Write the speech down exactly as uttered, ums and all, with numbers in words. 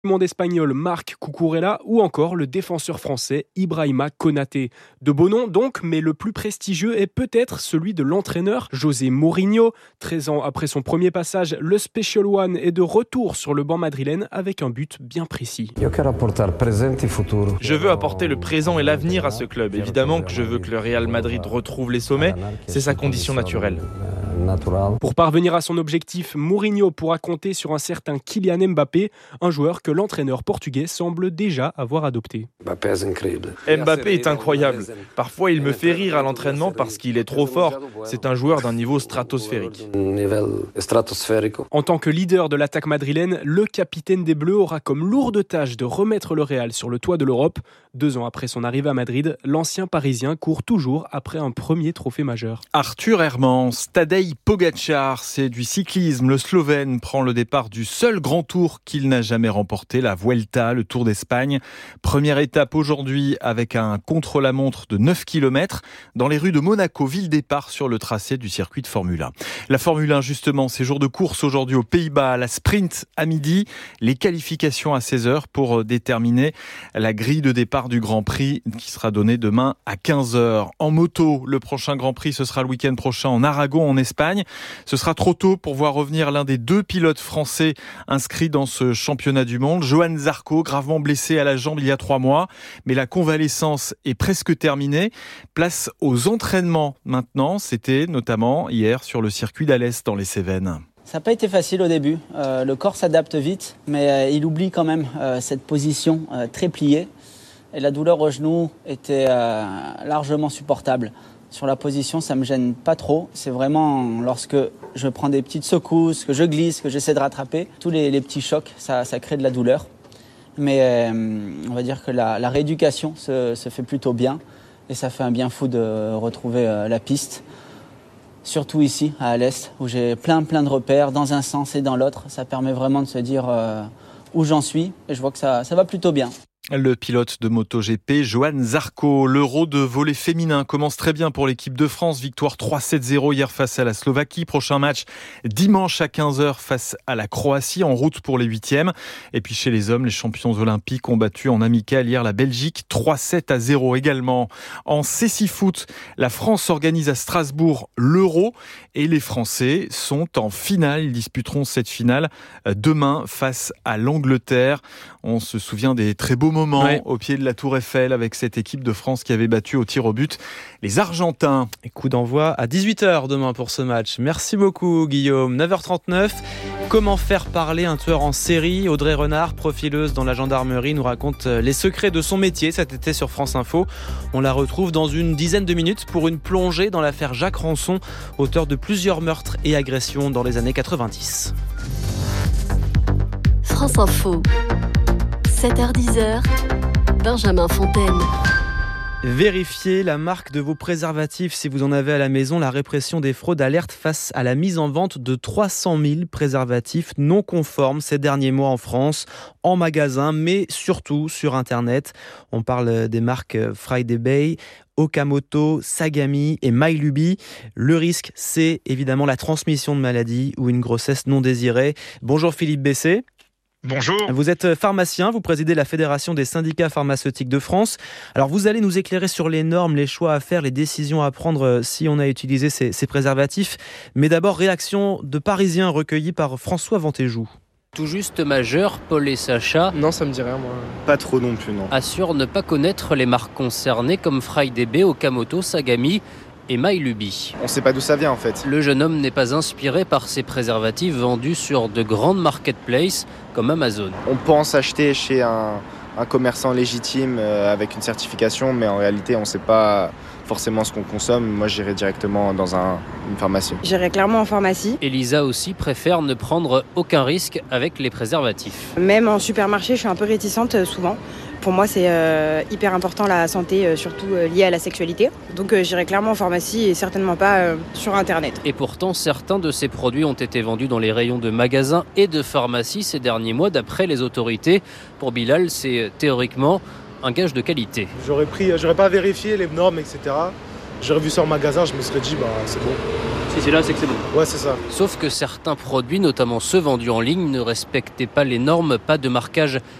monde espagnol Marc Cucurella ou encore le défenseur français Ibrahima Konaté. De beaux noms donc, mais le plus prestigieux est peut-être celui de l'entraîneur José Mourinho. treize ans après son premier passage, le Special One est de retour sur le banc madrilène avec un but bien précis. Je veux apporter le présent et l'avenir à ce club. Évidemment que je veux que le Real Madrid retrouve les sommets, c'est sa condition naturelle. Pour parvenir à son objectif, Mourinho pourra compter sur un certain Kylian Mbappé, un joueur que l'entraîneur portugais semble déjà avoir adopté. Mbappé est incroyable. Parfois, il me fait rire à l'entraînement parce qu'il est trop fort. C'est un joueur d'un niveau stratosphérique. En tant que leader de l'attaque madrilène, le capitaine des Bleus aura comme lourde tâche de remettre le Real sur le toit de l'Europe. Deux ans après son arrivée à Madrid, l'ancien Parisien court toujours après un premier trophée majeur. Arthur Hermans, Tadej Pogačar, c'est du cyclisme. Le Slovène prend le départ du seul grand tour qu'il n'a jamais remporté, la Vuelta, le Tour d'Espagne. Première étape aujourd'hui avec un contre-la-montre de neuf kilomètres dans les rues de Monaco, ville départ sur le tracé du circuit de Formule un. La Formule un, justement, c'est jour de course aujourd'hui aux Pays-Bas, la sprint à midi, les qualifications à seize heures pour déterminer la grille de départ du Grand Prix qui sera donné demain à quinze heures. En moto, le prochain Grand Prix, ce sera le week-end prochain en Aragon, en Espagne. Ce sera trop tôt pour voir revenir l'un des deux pilotes français inscrits dans ce championnat du monde. Johan Zarco, gravement blessé à la jambe il y a trois mois, mais la convalescence est presque terminée. Place aux entraînements maintenant. C'était notamment hier sur le circuit d'Alès dans les Cévennes. Ça n'a pas été facile au début. Euh, le corps s'adapte vite, mais euh, il oublie quand même euh, cette position euh, très pliée. Et la douleur au genou était euh, largement supportable. Sur la position, ça me gêne pas trop. C'est vraiment lorsque je prends des petites secousses, que je glisse, que j'essaie de rattraper, tous les, les petits chocs, ça, ça crée de la douleur. Mais euh, on va dire que la, la rééducation se, se fait plutôt bien et ça fait un bien fou de retrouver euh, la piste. Surtout ici, à Alès, où j'ai plein plein de repères dans un sens et dans l'autre. Ça permet vraiment de se dire euh, où j'en suis et je vois que ça, ça va plutôt bien. Le pilote de MotoGP, Johan Zarco. L'Euro de volley féminin commence très bien pour l'équipe de France. Victoire trois sept zéro hier face à la Slovaquie. Prochain match dimanche à quinze heures face à la Croatie, en route pour les huitièmes. Et puis chez les hommes, les champions olympiques ont battu en amical hier la Belgique trois sept à zéro également. En C six Foot, la France organise à Strasbourg l'Euro et les Français sont en finale. Ils disputeront cette finale demain face à l'Angleterre. On se souvient des très beaux moments ouais. au pied de la Tour Eiffel avec cette équipe de France qui avait battu au tir au but les Argentins. Et coup d'envoi à dix-huit heures demain pour ce match. Merci beaucoup Guillaume. neuf heures trente-neuf. Comment faire parler un tueur en série ? Audrey Renard, profileuse dans la gendarmerie, nous raconte les secrets de son métier cet été sur France Info. On la retrouve dans une dizaine de minutes pour une plongée dans l'affaire Jacques Ranson, auteur de plusieurs meurtres et agressions dans les années quatre-vingt-dix. France Info. sept heures dix, Benjamin Fontaine. Vérifiez la marque de vos préservatifs si vous en avez à la maison. La répression des fraudes alerte face à la mise en vente de trois cent mille préservatifs non conformes ces derniers mois en France, en magasin, mais surtout sur Internet. On parle des marques Friday Bay, Okamoto, Sagami et Myluby. Le risque, c'est évidemment la transmission de maladies ou une grossesse non désirée. Bonjour Philippe Bessé. Bonjour. Vous êtes pharmacien, vous présidez la Fédération des syndicats pharmaceutiques de France. Alors vous allez nous éclairer sur les normes, les choix à faire, les décisions à prendre si on a utilisé ces, ces préservatifs. Mais d'abord, réaction de Parisiens recueillis par François Ventéjou. Tout juste majeur, Paul et Sacha... Non, ça me dit rien, moi. Pas trop non plus, non. ...assurent ne pas connaître les marques concernées comme Friday Bay, Okamoto, Sagami et Myluby. On sait pas d'où ça vient en fait. Le jeune homme n'est pas inspiré par ces préservatifs vendus sur de grandes marketplaces comme Amazon. On pense acheter chez un, un commerçant légitime euh, avec une certification, mais en réalité on sait pas forcément ce qu'on consomme. Moi j'irai directement dans un, une pharmacie. J'irai clairement en pharmacie. Elisa aussi préfère ne prendre aucun risque avec les préservatifs. Même en supermarché, je suis un peu réticente euh, souvent. Pour moi, c'est euh, hyper important la santé, euh, surtout euh, liée à la sexualité. Donc euh, j'irai clairement en pharmacie et certainement pas euh, sur Internet. Et pourtant, certains de ces produits ont été vendus dans les rayons de magasins et de pharmacies ces derniers mois, d'après les autorités. Pour Bilal, c'est théoriquement un gage de qualité. J'aurais pris, j'aurais pas vérifié les normes, et cetera. J'aurais vu ça en magasin, je me serais dit, bah c'est bon. Si c'est là, c'est que c'est bon. Ouais, c'est ça. Sauf que certains produits, notamment ceux vendus en ligne, ne respectaient pas les normes, pas de marquage